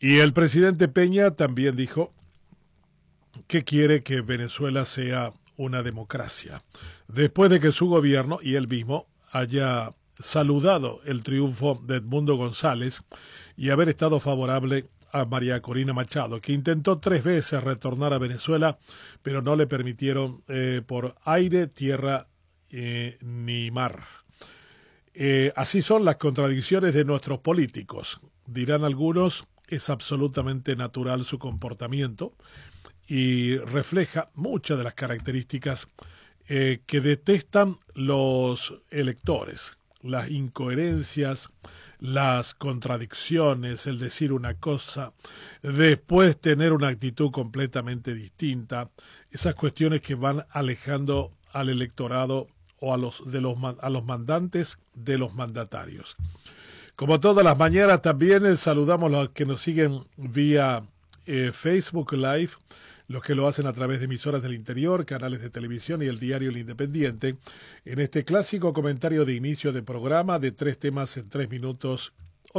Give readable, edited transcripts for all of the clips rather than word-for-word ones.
Y el presidente Peña también dijo que quiere que Venezuela sea una democracia, después de que su gobierno y él mismo haya saludado el triunfo de Edmundo González y haber estado favorable a María Corina Machado, que intentó 3 veces retornar a Venezuela, pero no le permitieron por aire, tierra ni mar. Así son las contradicciones de nuestros políticos. Dirán algunos, es absolutamente natural su comportamiento y refleja muchas de las características que detestan los electores, las incoherencias, las contradicciones, el decir una cosa, después tener una actitud completamente distinta, esas cuestiones que van alejando al electorado o a los mandantes de los mandatarios. Como todas las mañanas también saludamos a los que nos siguen vía Facebook Live, los que lo hacen a través de emisoras del interior, canales de televisión y el diario El Independiente, en este clásico comentario de inicio de programa de 3 temas en 3 minutos o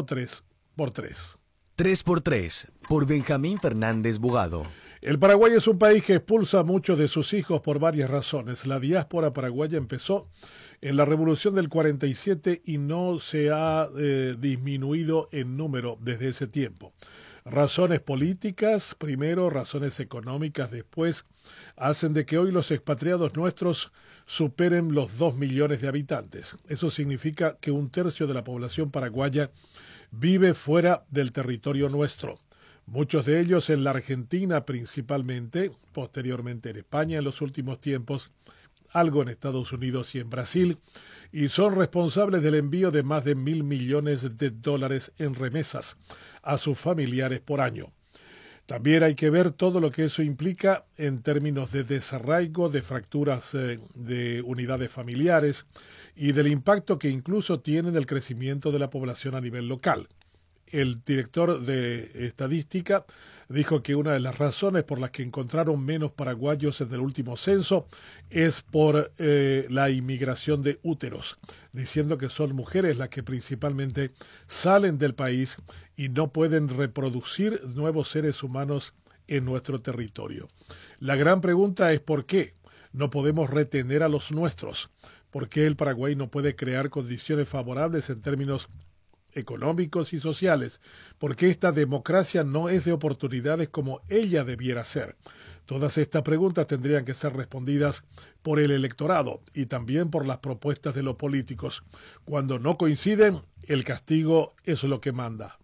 3x3. 3x3, por Benjamín Fernández Bugado. El Paraguay es un país que expulsa a muchos de sus hijos por varias razones. La diáspora paraguaya empezó en la Revolución del 47 y no se ha disminuido en número desde ese tiempo. Razones políticas, primero, razones económicas, después, hacen de que hoy los expatriados nuestros superen los 2 millones de habitantes. Eso significa que 1/3 de la población paraguaya vive fuera del territorio nuestro. Muchos de ellos en la Argentina principalmente, posteriormente en España en los últimos tiempos, algo en Estados Unidos y en Brasil, y son responsables del envío de más de $1.000 millones en remesas a sus familiares por año. También hay que ver todo lo que eso implica en términos de desarraigo, de fracturas de unidades familiares y del impacto que incluso tiene en el crecimiento de la población a nivel local. El director de estadística dijo que una de las razones por las que encontraron menos paraguayos en el último censo es por la inmigración de úteros, diciendo que son mujeres las que principalmente salen del país y no pueden reproducir nuevos seres humanos en nuestro territorio. La gran pregunta es ¿por qué no podemos retener a los nuestros? ¿Por qué el Paraguay no puede crear condiciones favorables en términos económicos y sociales? Porque esta democracia no es de oportunidades como ella debiera ser. Todas estas preguntas tendrían que ser respondidas por el electorado y también por las propuestas de los políticos. Cuando no coinciden, el castigo es lo que manda.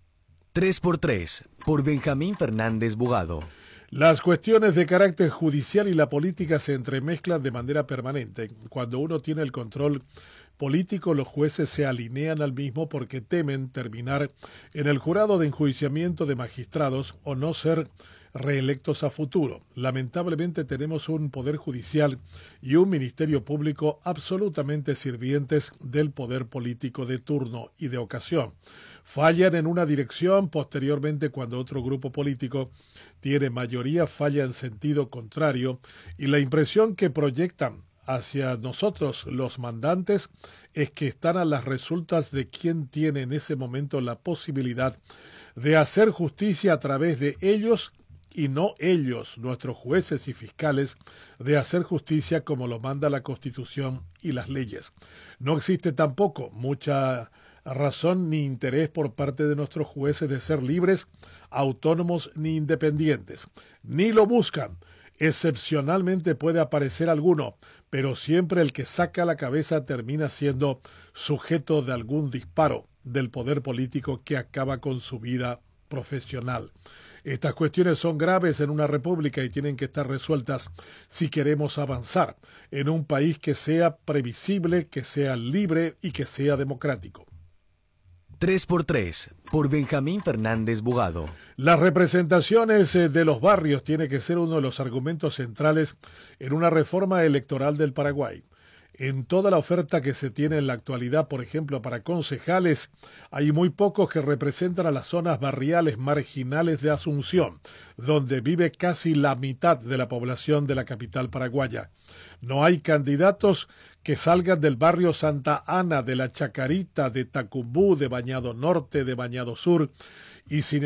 3x3, por Benjamín Fernández Bugado. Las cuestiones de carácter judicial y la política se entremezclan de manera permanente. Cuando uno tiene el control político, los jueces se alinean al mismo porque temen terminar en el jurado de enjuiciamiento de magistrados o no ser reelectos a futuro. Lamentablemente tenemos un poder judicial y un ministerio público absolutamente sirvientes del poder político de turno y de ocasión. Fallan en una dirección, posteriormente cuando otro grupo político tiene mayoría falla en sentido contrario y la impresión que proyectan hacia nosotros los mandantes es que están a las resultas de quien tiene en ese momento la posibilidad de hacer justicia a través de ellos y no ellos, nuestros jueces y fiscales, de hacer justicia como lo manda la Constitución y las leyes. No existe tampoco mucha razón ni interés por parte de nuestros jueces de ser libres, autónomos ni independientes. Ni lo buscan. Excepcionalmente puede aparecer alguno, pero siempre el que saca la cabeza termina siendo sujeto de algún disparo del poder político que acaba con su vida profesional. Estas cuestiones son graves en una república y tienen que estar resueltas si queremos avanzar en un país que sea previsible, que sea libre y que sea democrático. 3x3, por Benjamín Fernández Bugado. Las representaciones de los barrios tiene que ser uno de los argumentos centrales en una reforma electoral del Paraguay. En toda la oferta que se tiene en la actualidad, por ejemplo, para concejales, hay muy pocos que representan a las zonas barriales marginales de Asunción, donde vive casi la mitad de la población de la capital paraguaya. No hay candidatos que salgan del barrio Santa Ana, de La Chacarita, de Tacumbú, de Bañado Norte, de Bañado Sur, y sin